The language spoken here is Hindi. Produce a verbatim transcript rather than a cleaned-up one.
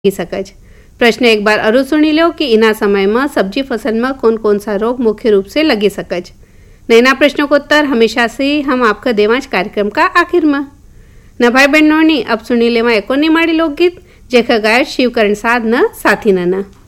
लगी सकज। प्रश्न एक बार अरु सुनी लो कि इना समय में सब्जी फसल में कौन कौन सा रोग मुख्य रूप से लगी सकज। नैना प्रश्नों को उत्तर हमेशा से हम आपका देवांश कार्यक्रम का आखिर में न भाई बहनों अब सुनी ले एको निमाड़ी लोकगीत जेखा गायक शिवकरण साध न साथी न